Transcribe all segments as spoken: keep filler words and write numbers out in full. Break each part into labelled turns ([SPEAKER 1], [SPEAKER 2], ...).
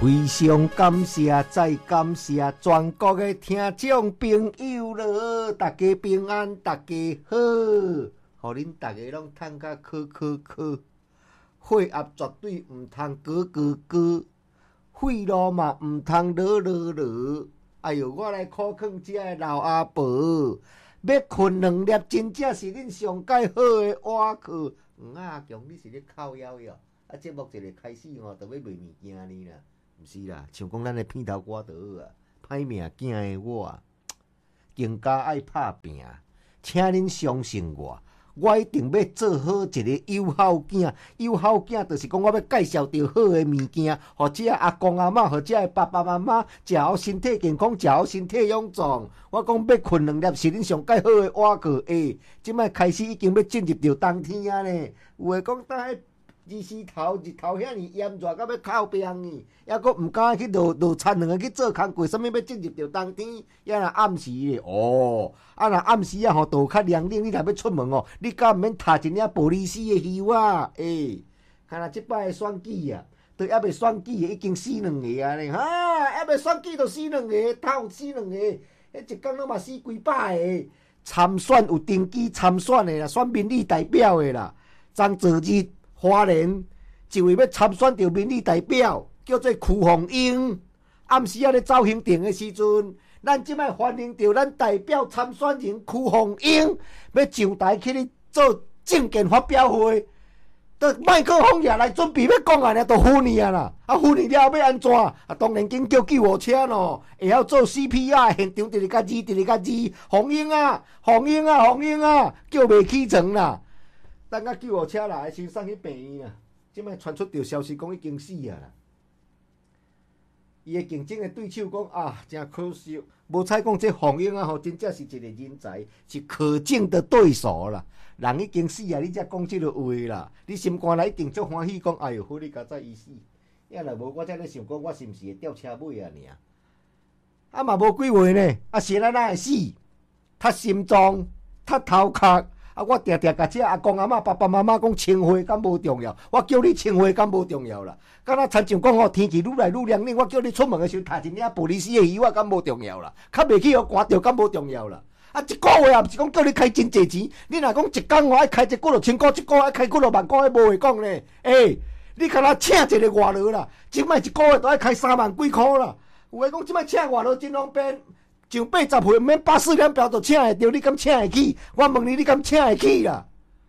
[SPEAKER 1] 非常感谢，再感谢全国的听众朋友咯，大家平安，大家好，互恁大家拢趁甲考考考，血压绝对毋通高高高，血路嘛毋通落落落。哎哟，我来考劝这个老阿婆，要困两粒，真正是恁上介好的碗课。黄阿强，你是咧靠腰腰？啊，节目一个开始吼，就要卖物件呢啦。毋是啦，像讲咱的片头歌就好啊，歹命囝的我，更加爱拍拼，请恁相信我，我一定要做好一个友好囝。友好囝就是讲，我要介绍到好的物件，或者阿公阿嬷，或者爸爸妈妈，食好身体健康，食好身体臃肿。我讲要困两粒是恁上介好的碗课。诶，即摆开始已经要进入到冬天啊呢，有诶讲等下。日时头日头遐尼炎热，到要靠病呢，抑阁毋敢去落落田两个去做工过，啥物要进入到冬天，抑若暗时咧，哦，啊若暗时啊吼，都较凉冷，你若要出门哦，你敢毋免踏一领玻璃丝的袖啊？诶、欸，看若即摆的选举啊，都还未选举的已經死兩個啊咧，哈，還未選舉就死兩個，頭死兩個，迄一工攏嘛死幾百個。參選有登記參選的啦，選民意代表的啦，張昨日。花蓮一位要參選到民意代表，叫做曲鳳英。暗時啊咧走行程的時陣，咱即擺歡迎到咱代表參選人曲鳳英，要上台去咧做政見發表會。都麥克風也來準備要講啊，咧都唬你啊啦！啊唬你了要安怎？啊當然緊叫救護車咯，會曉做 C P R， 現場直直甲字，直直甲字。鳳英啊，鳳英啊，鳳英啊，叫袂起床啦！等甲救護車來，先送去病院啊！即擺傳出條消息講已經死啊啦！伊個競爭的對手講啊，真可惜，無采講這鳳英啊吼，真正是一個人才，是可敬的對手啦。人已經死啊，你才講這個話啦。你心肝內一定足歡喜，講哎呦，好你較早伊死，要若無我才咧想講，我是毋是會吊車尾啊？爾啊嘛無幾歲呢？啊是咱哪會死？他心臟，他頭殼。啊！我定定甲這阿公阿嬷、爸爸媽媽講清歲敢無重要，我叫你清歲敢無重要啦。敢若親像講吼，天氣愈來愈涼冷，我叫你出門的時候，踏一領玻璃絲的衣，我敢無重要啦。較袂去互寒着，敢無重要啦。啊，一個月也毋是講叫你開真濟錢，你若講一工我愛開一幾落千塊，一個月愛開幾落萬塊，無會講呢。誒、欸，你敢若請一個外勞啦，即擺一個月都愛開三萬幾塊啦。有誒講即擺請外勞真方便。上八十歲，毋免八四兩表就請會到，你敢請會起？我問你，你敢請會起啦？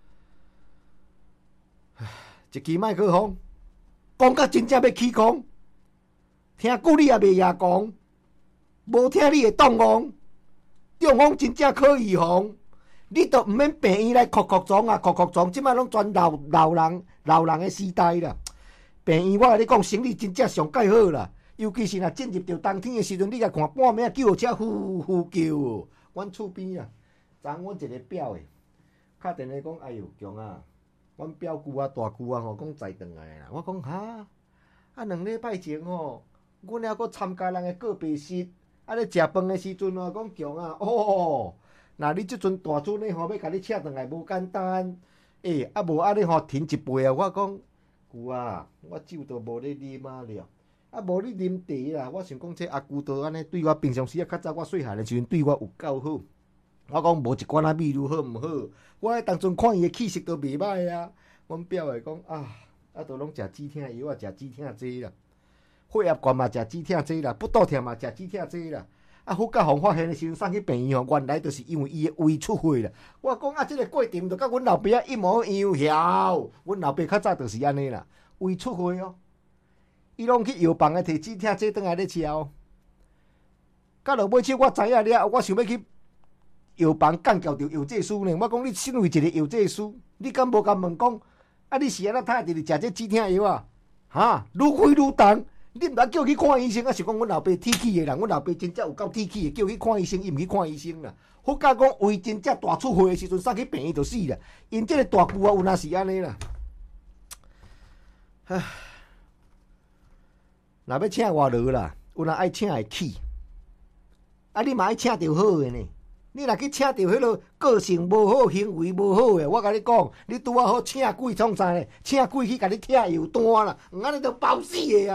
[SPEAKER 1] 一支麥克風，講甲真正要起講，聽久你也袂牙講，無聽你會動講，中風真正可預防，你都毋免病院來哭哭裝啊，哭哭裝，即擺攏全老老人老人的時代啦。病院我甲你講，生理真正上介好啦。尤其是若進入到冬天的時陣，你甲看半暝救護車呼呼叫哦。阮厝邊啊，昨阮一個表誒，敲電話講，哎呦強啊，阮表舅啊、大舅啊吼，講載轉來啦。我講哈，啊兩禮拜前吼，阮還閣參加人的告別式，啊咧食飯的時陣啊，講強啊，哦，那你即陣大陣咧吼，要甲你請轉來無簡單，誒、欸，啊無啊咧吼停一杯啊，我講舅啊，我酒都無咧啉啊了。啊，無你啉茶啦！我想講，這阿舅都安尼對我平常時啊，較早我細漢的時陣對我有夠好。我講無一罐仔米如好毋好，我喺當陣看伊的氣色都袂歹啊。阮表會講啊，啊都攏食止痛藥啊，食止痛劑啦，血壓高嘛食止痛劑啦，不肚痛嘛食止痛劑啦。啊，好甲互發現的時陣送去病院吼，原來就是因為伊的胃出血啦。我講啊，這個過程就甲阮老爸啊一模一樣曉。阮老爸較早就是安尼啦，胃出血哦。伊攏去藥房誒摕止痛劑轉來咧吃哦。到落尾手我知影了，我想要去藥房幹交着藥劑師呢。我講你身為一個藥劑師，你敢無甲問講？啊，你是安怎睇直直食這止痛藥啊？哈，愈開愈重，你毋通叫去看醫生啊？是講阮老爸鐵齒誒人，阮老爸真正有夠鐵齒誒，叫去看醫生，伊毋去看醫生啦。好甲講胃真正大出血誒時陣，送去病院就死啦。因這個大舅啊，有若是安尼啦。唉。若要請外勞啦，有人愛請會起，啊你嘛愛請着好誒呢？你若去請着迄落個性無好、行為無好誒，我甲你講，你拄啊好請鬼創啥呢？請鬼去甲你拆藥單啦，毋安尼就包死誒啊！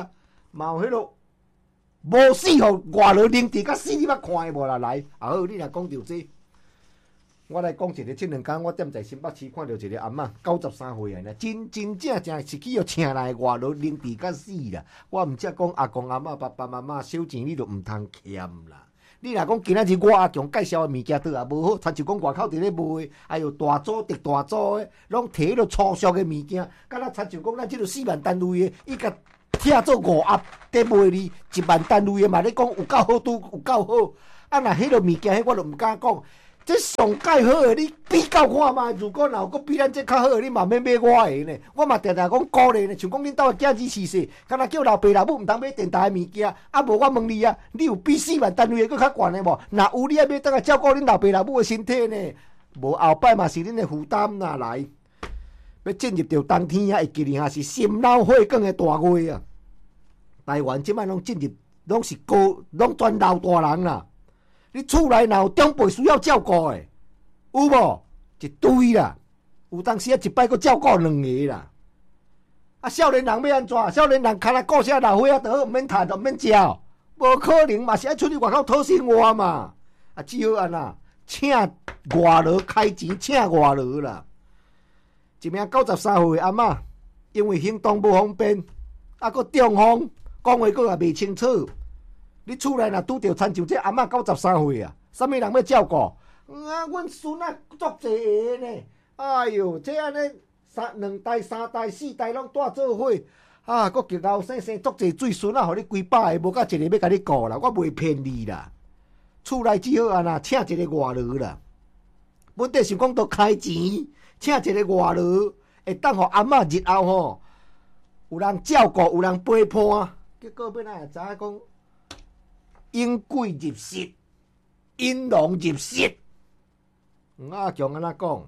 [SPEAKER 1] 嘛有迄落无死互外劳凌迟甲死，你捌看诶无啦？来，啊好，你若讲到这，我来讲一个，即两天我踮在新北市看到一个阿嬷，九十三岁啊，真真正正是去互请来外劳凌迟甲死啦。我毋则讲阿公阿嬷、爸爸妈妈小钱你就毋通欠啦。你若讲今仔日我阿强介绍诶物件倒也无好，亲像讲外口伫咧卖，哎哟大组特大组诶，拢摕迄落粗俗诶物件，敢若亲像讲咱即落四万单位诶，伊甲拆做五盒，伫卖你一万单位诶嘛，你讲有够好拄有够好，啊若迄落物件，迄我就毋敢讲。这上介好诶，你比较看嘛？如果若有佫比咱这较好诶，你嘛免买我诶呢？我嘛定定讲鼓励呢，像讲恁兜诶囝子饲细，敢若叫老爸老母毋通买电台诶物件，啊无我问你啊，你有比四万单位诶佫较悬诶无？若有，你还要等下照顾恁老爸老母诶身体呢？无后摆嘛是恁诶负担啦，来，要进入到冬天啊，会记哩哈，是心脑血管诶大月啊！台湾即摆拢进入，拢是高，拢全老大人啦。你厝内若有长辈需要照顾诶，有无？一堆啦，有当时啊一摆佫照顾两个啦。啊，少年人要安怎？少年人脚来顾些老岁仔，就好，毋免趁，毋免食，无可能嘛，是爱出去外口讨生活嘛。啊，只好安那，请外劳开钱，请外劳啦。一名九十三岁的阿嬷，因为行动无方便，啊，佫中风，讲话佫也袂清楚。你厝内若拄着亲像这阿嬷九十三岁啊，啥物人要照顾？啊，阮孙仔足济个呢。哎哟，这安尼三两代、三代、四代拢带做伙，啊，佫结后生生足济水孙仔，互你规百个，无甲一个要甲你顾啦。我袂骗你啦。厝内只好安那请一个外劳啦。本地想讲都开钱，请一个外劳，会当互阿嬷日后吼有人照顾，有人陪伴。结果要哪会知影讲？因贵入室，因龙入室。阿强安那讲，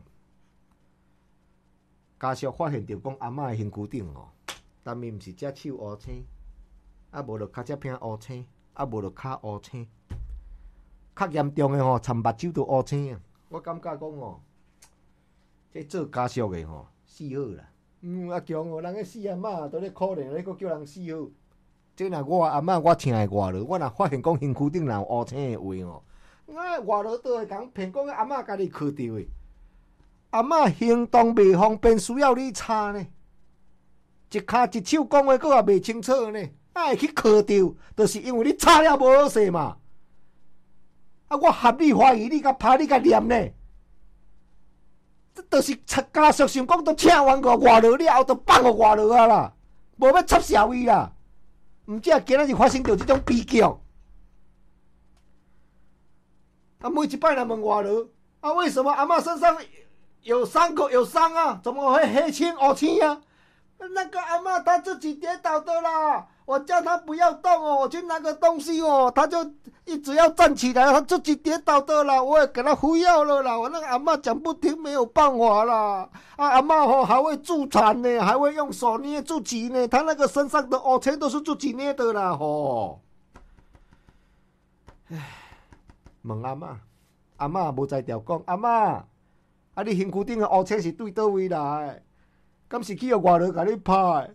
[SPEAKER 1] 家属发现着讲阿嬷的身躯顶哦，但面毋是只手乌青，啊无就脚只片乌青，啊无就骹乌青，较严重的吼，参目睭都乌青啊！我感觉讲哦，这做家属的吼死好啦。嗯，阿强哦，人个死阿嬷都咧可怜，你佫叫人死好。即若我阿嬷我请的外劳，我若发现讲身躯顶若有乌青的话哦，我外劳倒会讲骗讲阿嬷家己去着的。阿嬷行动袂方便，需要你擦呢。一骹一手讲话，佫也袂清楚呢，啊会去去着，就是因为你擦了无好势嘛。啊，我合理怀疑你甲拍你甲念呢，这就是家属想讲都请完个外劳了后，就放互外劳啊啦，无要插社会啦。毋只今仔日发生着这种悲剧，啊，每一摆来问外劳，啊，为什么阿嬷身上有伤口有伤啊？怎么会黑青乌青啊？那个阿嬷她自己跌倒的啦，我叫她不要动哦，我去拿个东西哦，她就一直要站起来，她自己跌倒的啦，我也给她服药了啦，我那个阿嬷讲不听，没有办法啦。啊，阿嬷吼还会助产呢，还会用手捏自己呢，她那个身上的乌青都是自己捏的啦吼。唉，问阿嬷，阿嬷无在调讲，阿嬷，啊你身躯顶的乌青是对倒位来？敢是去互外劳甲你拍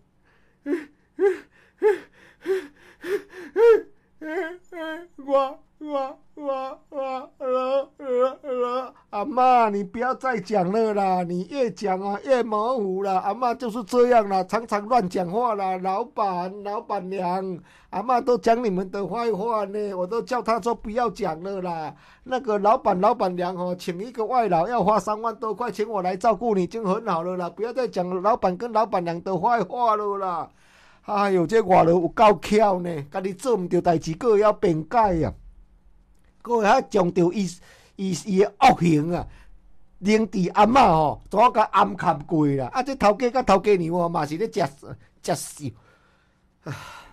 [SPEAKER 1] 的？我我我我我我阿嬷，你不要再讲了啦！你越讲啊越模糊啦。阿嬷就是这样啦，常常乱讲话啦。老板、老板娘，阿嬷都讲你们的坏话呢，我都叫她说不要讲了啦。那个老板、老板娘哦，请一个外劳要花三万多块，请我来照顾你已经很好了啦，不要再讲老板跟老板娘的坏话了啦。哎呦，这外劳有够巧呢，家己做唔到代志，佫会晓辩解啊，佫会晓将着伊伊伊的恶行啊，凌迟阿嬷吼，怎啊甲暗砍过啦？啊，这头家甲头家娘哦，嘛是咧食食笑。啊，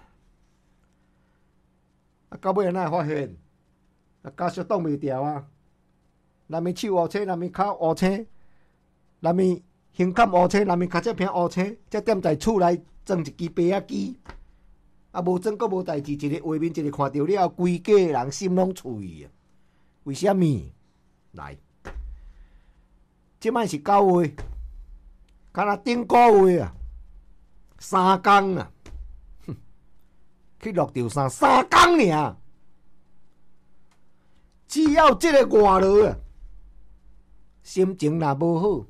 [SPEAKER 1] 到尾安怎发现？啊，家属挡袂牢啊！南面手乌青，南面骹乌青，南面胸坎乌青，南面脚只片乌青，才踮在厝内。装一支白仔机，啊无装阁无代志，一个画面一个看到了，规家人心拢脆啊！为什么？来，即摆是九月，敢若顶个月啊，三工啊，哼， 去落着衫三工尔，只要这个外劳啊，心情若无好，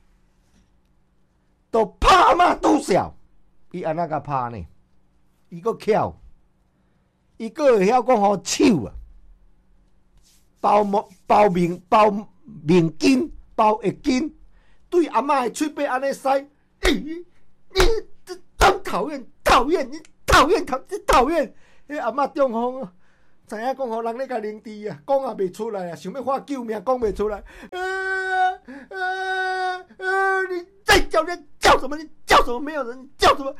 [SPEAKER 1] 都拍嘛拄笑。伊安怎甲拍呢？伊阁巧，伊阁会晓讲互手啊，包面包面包面巾包浴巾，对阿嬷的嘴巴安尼塞，你你真讨厌讨厌你讨厌讨讨厌！迄阿嬷中风啊，知影讲互人咧甲凝治啊，讲也袂出来啊，想要喊救命，讲袂出来。啊啊啊！你再叫人叫什么？你叫什么？没有人叫什么？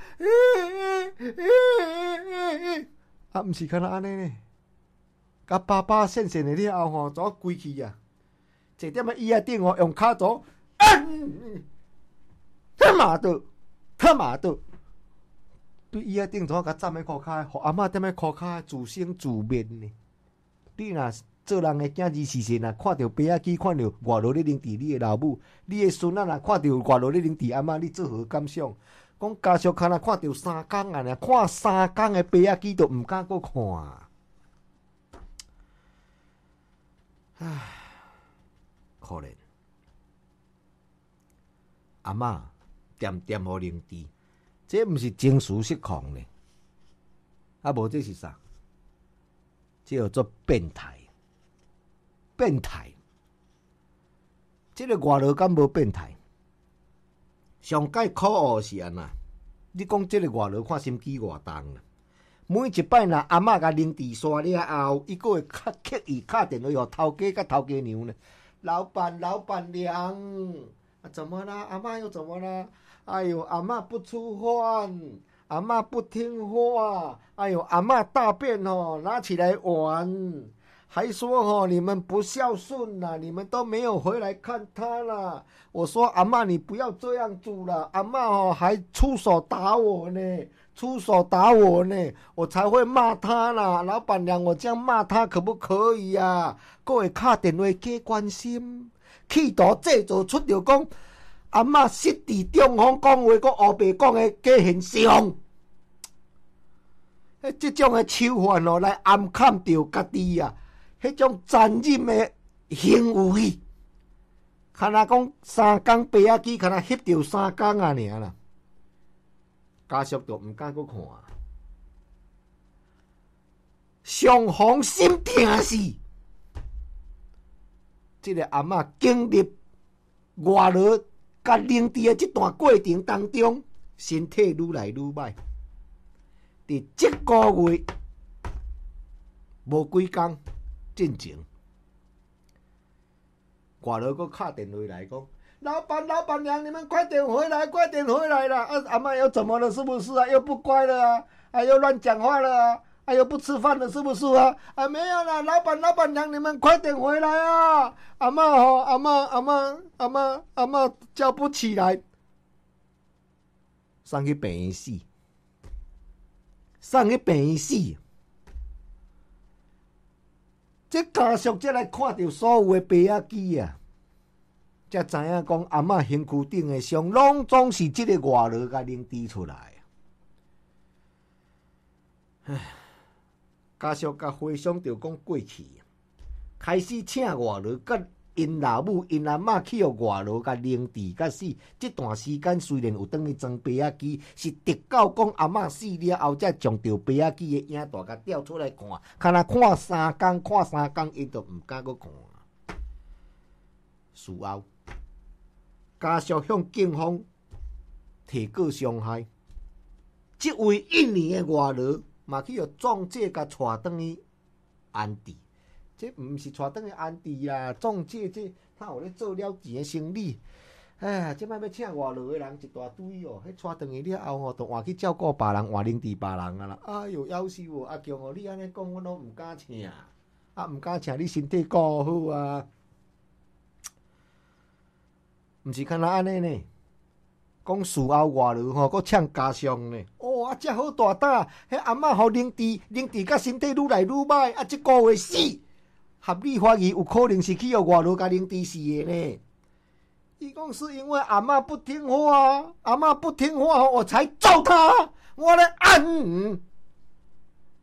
[SPEAKER 1] 啊，毋是敢若安尼呢？甲爸爸闪闪的了后吼，怎规去啊？坐踮咧椅仔顶吼，用骹走，他妈的，他妈的！对椅仔顶怎甲站喺裤骹，互阿嬷踮喺裤骹自生自灭呢？你若做人的囝儿，时时若看到爸仔机，看到外劳咧凝治你的老母，你的孙仔若看到外劳咧凝治阿嬷，你作何感想？讲家属看若看到三工啊，尔看三工的爸仔机都毋敢搁看。唉，可怜阿嬷点点互凝治，这毋是情绪失控呢？啊，无这是啥？这叫做变态。变态，这个外劳敢无变态？上界可恶是安那？你讲这个外劳看心机偌重啦？每一摆若阿嬷甲凝治煞了后，伊阁会刻刻意敲电话予头家甲头家娘呢。老板、老板娘，啊，怎么啦？阿嬷又怎么啦？哎呦，阿嬷不出饭，阿嬷不听话，哎呦，阿嬷大便哦，拿起来玩。还说哦，你们不孝顺啦，你们都没有回来看他啦。我说阿嬷，你不要这样做啦，阿嬷哦还出手打我呢，出手打我呢，我才会骂他啦。老板娘，我这样骂他可不可以啊？各位打电话加关心，企图制造出着讲阿嬷失智中风讲话，搁黑白讲的假现象。迄这种的手法哦，来暗砍着家己啊！迄种残忍的行为，敢若讲三工爸仔机，敢若翕着三工啊尔啦，家属就毋敢搁看，上方心痛死。即个阿嬷经历外劳甲凝治的即段过程当中，身体愈来愈歹。伫即个月无几工。进前，外劳搁敲电话来讲，老板、老板娘，你们快点回来，快点回来啦！啊，阿嬷又怎么了？是不是啊？又不乖了啊？啊，又乱讲话了啊？啊，又不吃饭了，是不是啊？啊，没有啦，老板、老板娘，你们快点回来啊！阿嬷哦，阿嬷、阿嬷、阿嬷、阿嬷叫不起来，送去病院死，送去病院死。这家属才来看到所有的爸仔机啊，才知影讲阿嬷身躯顶的伤，拢总是这个外劳甲凝治出来。唉，家属甲回想着讲过去，开始请外劳，甲因老母、因阿嬷去互外劳甲凝治甲死。这段时间虽然有当去装爸仔机，是直到讲阿嬷死了后，才将着爸仔机的影带甲调出来看，看若看三工，看三工，因都毋敢搁看。事后，家属向警方提告伤害，这位印尼的外劳嘛去互撞戒甲带转去安置。这毋是带转去安置啦，中介这他有咧做了钱的生意。哎，即摆要请外劳的人一大堆哦，迄带转去了后吼，都换去照顾别人，换凝治别人啊啦。哎哟，夭寿哦，阿强哦，你安尼讲，我拢毋敢请，啊，毋敢请，你身体顾好啊。毋是敢若安尼呢？讲事后外劳吼，搁请家属呢。哦，啊，遮好大胆，迄阿嬷互凝治，凝治甲身体愈来愈歹，啊，即个月死。合理怀疑有可能是去互外劳甲凝治死的呢。伊讲是因为阿嬷不听话，阿嬷不听话，我才揍他，我来按。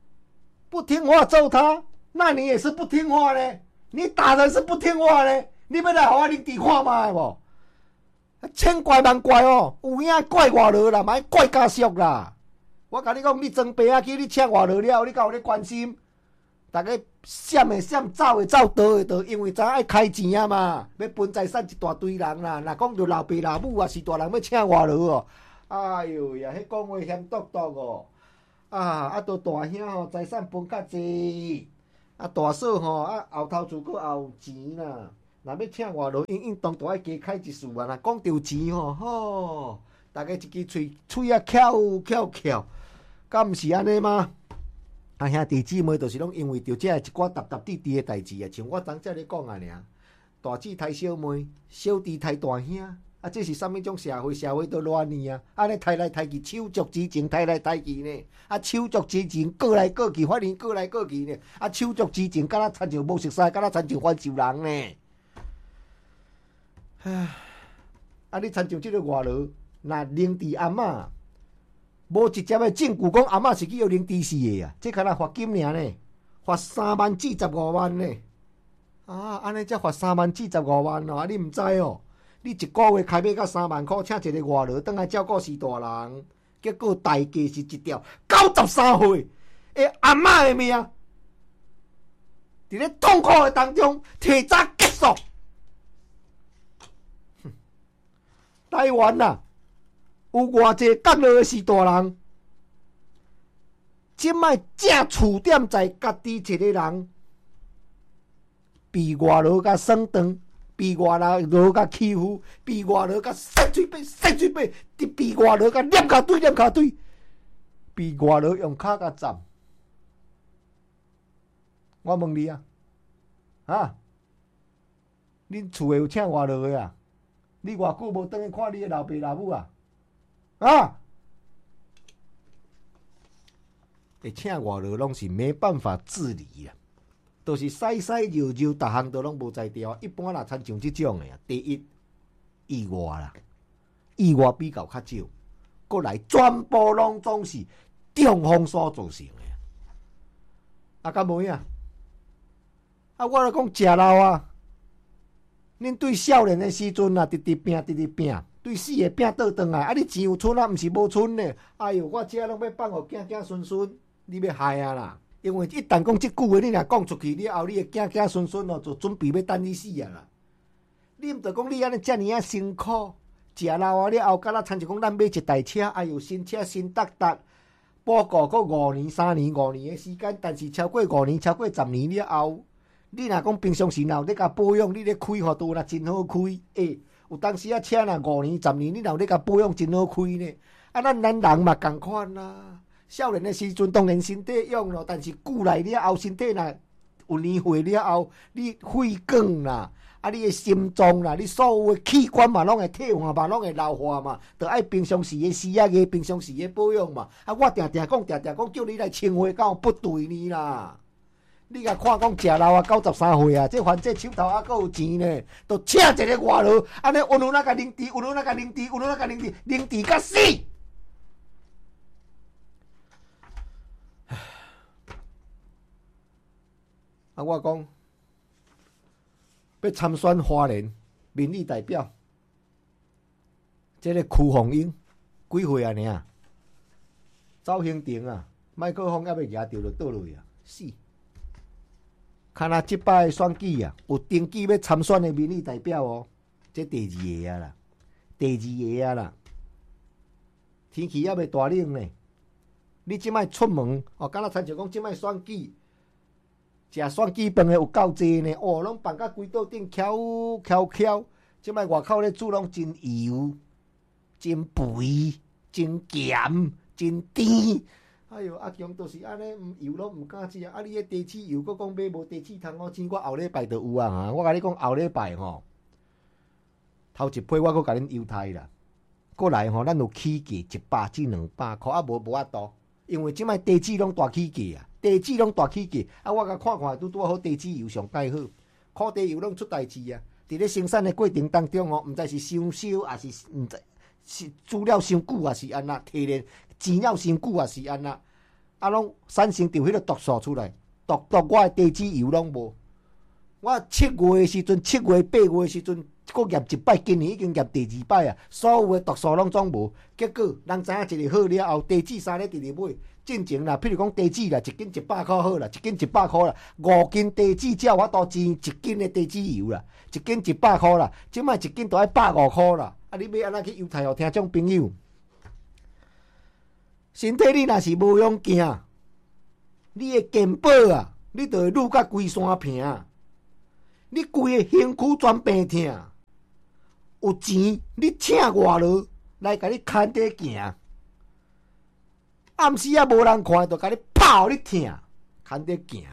[SPEAKER 1] 不听话揍他，那你也是不听话呢。你打人是不听话呢，你要来互我领地看卖无？千怪万怪哦，有影怪外劳啦，莫怪家属啦。我甲你讲，你装病啊去，你请外劳了，你敢有咧关心？大家闪的闪，走的走，倒的倒，因为知影爱开钱啊嘛，要分财产一大堆人啦。若讲着老爸老母啊，是大人要请外劳哦。哎呦呀，迄讲话嫌笃笃哦。啊，啊，都大兄吼，财产分较济，啊，大嫂吼，啊，后头厝阁有钱啦。若要请外劳，应应当都爱加开一次啊。若讲着钱吼，吼，大家一支喙喙啊翘翘翘，敢毋是安尼吗？啊，兄弟姊妹就是拢因为着这一寡搭搭滴滴的代志啊，像我昨才咧讲啊尔，大姊刣小妹，小弟刣大兄，啊，这是啥物种社会？社会都乱呢啊！安尼刣来刣去，手足之情刣来刣去呢，啊，手足之情过来过去，反而过来过去呢，啊，手足之情敢若亲像无熟悉，敢若亲像翻旧人呢。唉，啊，你亲像即个外劳，若领地阿嬷。无直接的证据讲阿嬷是去要领地死的啊！这敢若罚金尔呢，罚三万至十五万呢。啊，安尼才罚三万至十五万哦！啊，你毋知哦？你一个月开买到三万块，请一个外劳，倒来照顾死大人，结果代价是一条九十三岁的阿嬷的命，伫咧痛苦的当中提早结束。台湾呐、啊！有偌济角落的是大人，即摆正触点在家己一个人，被外劳甲耍长，被外劳甲欺负，被外劳甲塞嘴巴塞嘴巴，被外劳甲捏骹腿捏骹腿，被外劳用骹甲站。我问你啊，啊，恁厝诶有请外劳的啊？你偌久无转去看你的老爸老母啊？啊！会请外劳拢是没办法自理啊，都是洗洗揉揉，逐项都拢无在调。一般若亲像即种的啊，第一意外啦，意外比较较少，过来全部拢总是中风所造成的。啊，敢无影？啊，我来讲食老啊，恁对少年的时阵啊，直直拼，直直拼。对死的拼倒转来，啊！你钱有剩啊，毋是无剩呢。哎哟，我遮拢要放互囝囝孙孙，你要害啊啦！因为一旦讲即句话，你若讲出去了后，你的囝囝孙孙哦，就准备要等你死啊啦！你毋着讲你安尼遮尔啊辛苦，食老啊了后，敢若亲像讲咱买一台车，哎哟，新车新搭搭，保固搁五年、三年、五年的时间，但是超过五年、超过十年了后，你若讲平常时若有咧甲保养，你咧开吼都若真好开，诶、欸。有当时啊，车若五年、十年，你若有咧甲保养，真好开呢。啊，咱咱人嘛共款啦。少年的时阵当然身体勇咯，但是久来了后，身体若有年岁了后，你血管啦，啊，你的心脏啦，你所有的器官嘛，拢会退化嘛，拢会老化嘛，就爱平常时的时啊个，平常时的保养嘛。啊，我定定讲，定定讲，叫你来称呼，敢有不对呢啦？你甲看讲食老啊，九十三岁啊，这反正手头还佫有钱呢，都请一个外劳，安尼有能那甲领地，有能那甲领地，有能那甲领地，领地甲死。啊，我讲要参选花莲民意代表，这个区凤英几岁啊？尔走行程啊，麦克风还未举着就倒落去啊，死！看若即摆的选举啊，有登记要参选的民意代表哦，这第二个啊啦，第二个啊啦，天气还未大冷呢。你即摆出门哦，敢若亲像讲即摆选举，食选举饭的有够济呢，哦，拢放甲规桌顶翘翘翘。即摆外口咧煮拢真油、真肥、真咸、真甜。哎哟，阿强都是安尼，油拢毋敢食。啊，你迄地豉油，佫讲买无地豉通我钱，我后礼拜就有啊哈。我甲你讲，后礼拜吼，头一批我佫甲恁犹太啦。过来吼，咱有起价一百至两百箍，啊无无法度，因为即摆地豉拢大起价啊，地豉拢大起价。啊，我甲看看，拄拄好地豉油上介好，烤地油拢出代志啊。伫咧生产的过程当中吼，毋知是伤烧，还是毋知是煮了伤久，还是安那提炼钱了伤久，还是安那。 啊，拢产生着迄个毒素出来，毒毒我的地质油拢无。我七月的时阵，七月八月的时阵，搁验一摆，今年已经验第二摆啊，所有的毒素拢总无。结果人知影一个好了后，地质三咧直直买。进前啦，譬如讲地质啦，一斤一百块好啦，一斤一百块啦，五斤地质才有法度钱一斤的地质油啦，一斤一百块啦，即摆一斤都要百五块啦。啊，你要安怎去犹太互听众朋友？身体你若是无用行，你的健保啊，你就会愈甲规山平。你规个身躯全病痛，有钱你请外劳来甲你牵底行。暗时啊，无人看，就甲你拍你疼，牵得行。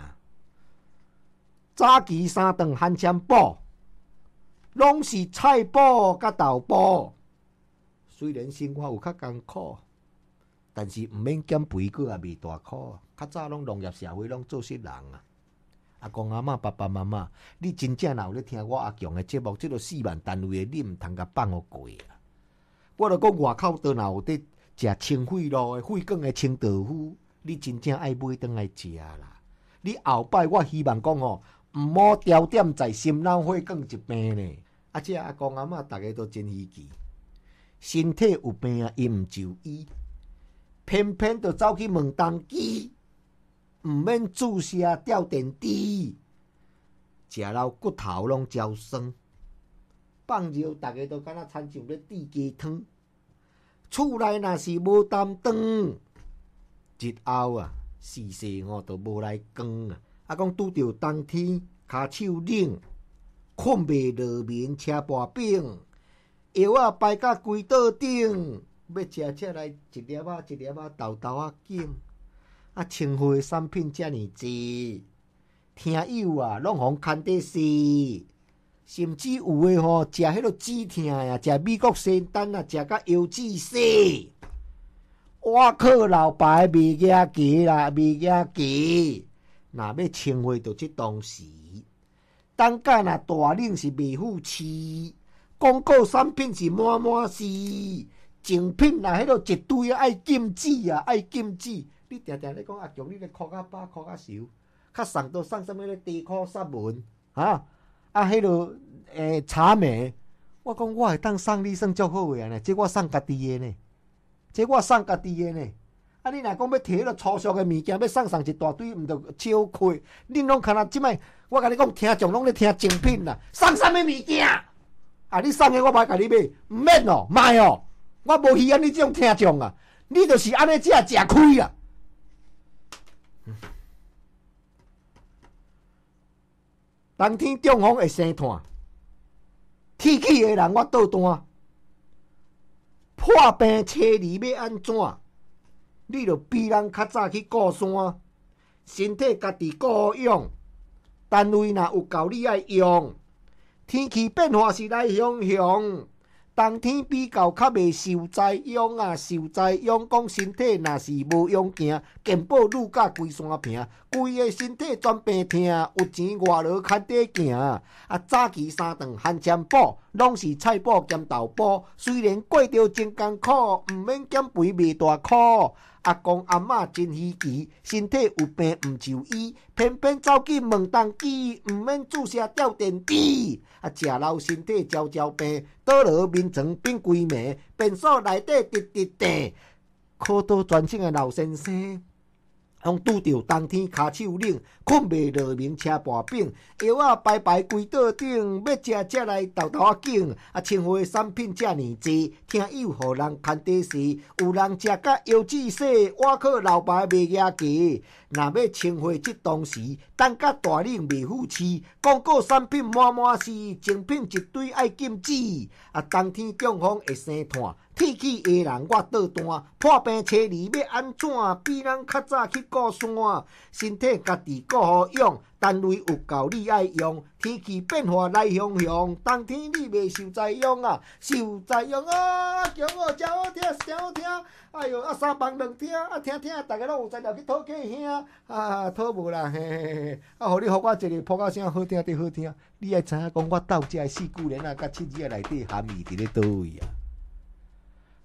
[SPEAKER 1] 早期三顿番签补，拢是菜补甲豆补。虽然生活有较艰苦，但是毋免减肥，佫也未大苦。较早拢农业社会，拢做穑人啊。阿公阿嬷、爸爸妈妈，你真正若有咧听我阿强的节目，即个四万单位的，你毋通甲放互过啊！我著讲外口倒若有伫食清血路的、血管的清豆腐，你真正爱买转来食啦。你后摆我希望讲吼，毋好焦点在心脑血管一病呢。啊，这阿公阿嬷大家都真稀奇，身体有病啊，伊毋就医，偏偏就走去问当机，毋免注射吊电池，食了骨头拢焦酸，放尿大家都敢若亲像咧滴鸡汤。厝内若是无担当，日后啊，四世哦都无来光啊！啊，讲拄着冬天，骹手冷，困袂落眠，车跋柄，药啊摆甲规桌顶，要食则来一粒仔一粒仔豆豆仔拣。啊，清货的产品遮尔济，听友啊，拢互牵底洗。甚至有诶吼，食迄落止痛呀，食美国仙丹啊，食甲腰子细。我靠老爸诶物件鸡啦，物件鸡，若要清血就即当时。当甲若大冷是袂赴饲，广告产品是满满是，精品若迄落一堆爱禁止啊，爱禁止。你定定咧讲阿强，你咧哭甲饱，哭甲愁，较送都送什么咧？地裤杀文啊？啊，迄落诶茶梅，我讲我会当送你算足好诶呢，这我送家己诶呢，这我送家己诶呢。啊，你若讲要摕迄落粗俗诶物件，要送送一大堆，毋着笑亏。恁拢看若即摆，我甲你讲，听众拢咧听精品啦，送啥物物件？啊，你送诶我歹甲你买，毋免哦，卖哦，我无稀罕你即种听众啊，你就是安尼只食亏啊。嗯冬天中风会生炭，铁气的人我倒单，破病车厘要安怎？你著比人较早去顾山，身体家己顾好用，单位若有够你爱用。天气变化是来雄雄，冬天比较较袂受灾殃啊，受灾殃讲身体若是无用行，健保愈甲规山平，规个身体全病痛，有钱外劳牵底行。啊，早期三顿番签补，拢是菜补兼豆补，虽然过着真艰苦，毋免减肥袂大苦。阿公阿嬷真稀奇，身体有病毋就医，偏偏走去问当机，毋免注射吊电池。啊，食老身体焦焦病，倒落眠床变规暝，便所内底直直地，考倒专省的老先生。拢拄着冬天骹手冷，困袂落眠，车跋柄，药啊排排规桌顶，要食则来豆豆仔拣。啊，清货的产品遮尔济，听友互人牵底洗，有人食甲腰子细，我靠老爸袂牙鸡。若要清货即当时，等甲大冷袂赴饲，广告产品满满是，精品一堆爱禁止。啊，冬天中风会生炭。铁气的人我倒单，破病车厘要安怎？比人较早去顾山，身体家己顾好用，单位有够你爱用。天气变化来雄雄，冬天你袂受灾殃啊，受灾殃啊！叫我真好听，真好听。哎哟，啊三房两厅，啊听听，大家拢有才调去讨价兄啊，讨无啦嘿嘿嘿。啊，互你互我一个扑啊声好听，得好听。你爱知影讲我斗遮四句联啊，甲七字内底含义伫咧倒位啊？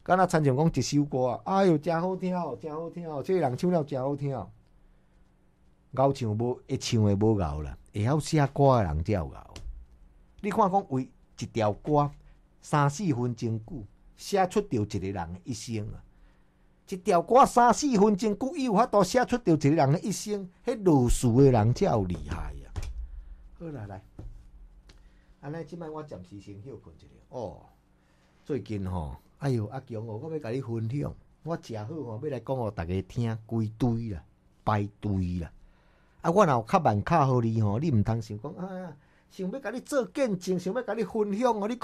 [SPEAKER 1] 敢若参像讲一首歌，哎哟，真好听哦，真好听哦，这个人唱了真好听哦。咬唱无会唱的无咬啦，会晓写歌的人才有咬。你看讲为一条歌三四分钟久，写出着一个人的一生啊！一条歌三四分钟久，伊有法度写出着一个人的一生，迄落事的人才有厉害啊！好啦，来，安尼即摆我暂时先休困一下哦。最近吼，哎哟，阿强哦，我要甲你分享，我食好吼，要来讲互大家听，规堆啦，排队啦。啊，我若有较慢卡互你吼，你毋通想讲啊，想要甲你做见证，想要甲你分享哦，你。